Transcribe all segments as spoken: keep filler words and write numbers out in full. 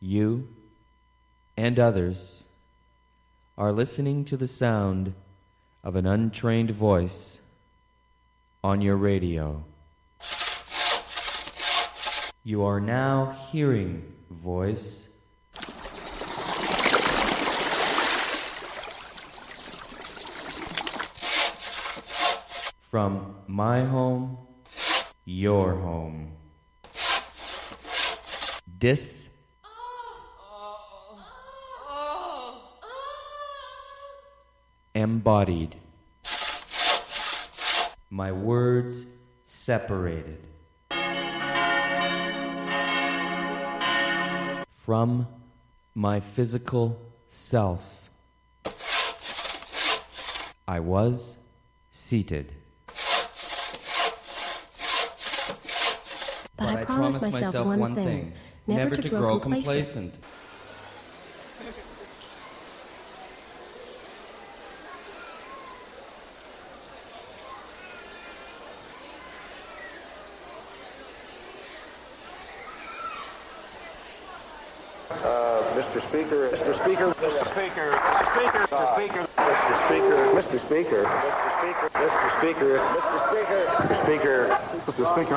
You and others are listening to the sound of an untrained voice on your radio. You are now hearing voice from my home, your home. Dis embodied. My words separated. From my physical self. I was seated. But, but I, I promised myself, myself one, one thing, thing never, never to, to grow, grow complacent. complacent. Mister Speaker, Mister Speaker, Mister Speaker, Mister Speaker, Mister Speaker, Mister Speaker, Mister Speaker, Mister Speaker, Mister Speaker, Mister Speaker.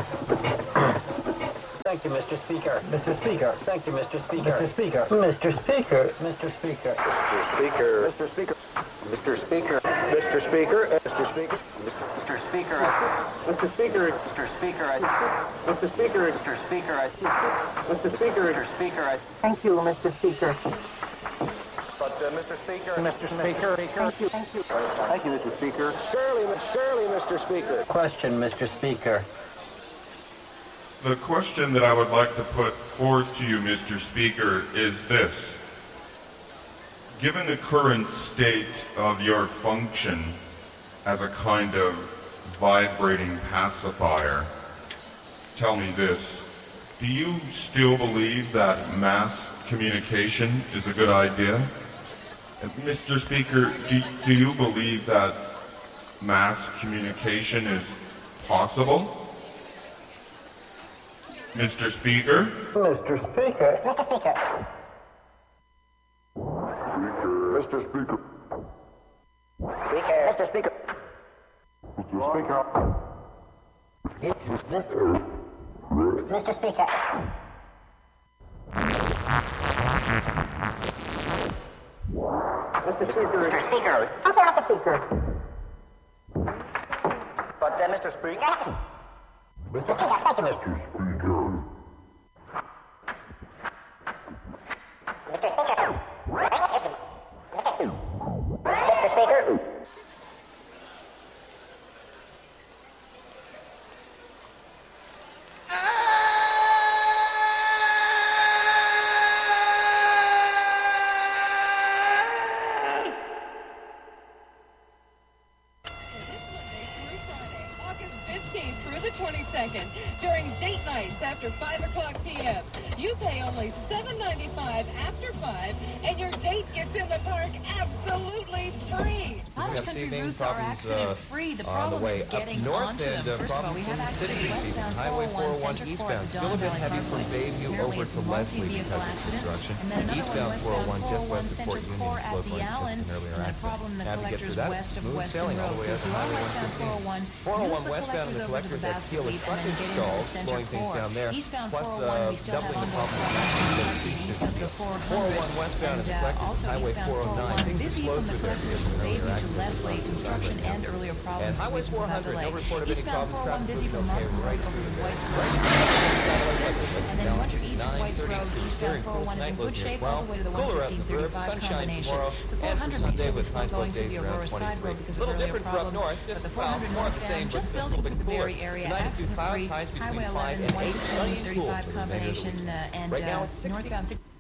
Thank you, Mister Speaker. Mister Speaker. Thank you, Mister Speaker. Mister Speaker. Mister Speaker. Mister Speaker. Mister Speaker. Mister Speaker. Mister Speaker. Mister Speaker. Mister Speaker. Mister Speaker. Mister Speaker. Mister Speaker. Mister Speaker. Mister Speaker. Mister Speaker. Mister Speaker. Thank you, Mister Speaker. But uh, Mister Speaker. Mister Speaker. Thank you. Thank you. Thank you, Mister Speaker. Surely, surely, Mister Speaker. Question, Mister Speaker. The question that I would like to put forth to you, Mister Speaker, is this. Given the current state of your function as a kind of vibrating pacifier, tell me this. Do you still believe that mass communication is a good idea? Mister Speaker, do, do you believe that mass communication is possible? Mister Speaker? Mister Speaker. Mister Speaker. Mister Speaker. Speaker. Mister Speaker. Mister Speaker. Mister Speaker. Mister Speaker. Mister Speaker. Mister Speaker. Okay, Mister Speaker. But uh, Mister Speaker. Mister Speaker, thank you, Mister Speaker. Mister Speaker. Mister Speaker. Mister Speaker. twenty-second during date nights after five o'clock p.m. You pay only seven ninety-five after five, and your date gets in the park absolutely free. Out-of-country routes are accident-free. The problem is getting onto them. First of all, we have accidents westbound Highway four oh one eastbound. Still a bit heavy from Bayview over to Leslie because of construction. And then another one westbound four oh one Central Core at the Allen. And a problem in the collectors west of Weston Road. So if you're on westbound four oh one, use the collectors over to the Bass Fleet and then get into the Central Core. Eastbound four oh one, we still have ongoing problems east of the four hundred. westbound And uh, also eastbound four oh one, busy from the collectors from Bayview to Leslie. Construction and earlier problems. And Highway four hundred, no report of any Eastbound problems. four oh one busy from Okay, Markham right Road over to through White's there. Road. And then once you're east of White's Road, eastbound four oh one is in good shape all the way to the one fifteen thirty-five combination. The four hundred may still be slow going through the Aurora side road because of earlier problems, but the four hundred northbound just building for the Berry area, accident-free, Highway eleven, White fifteen thirty-five combination, uh, and uh, northbound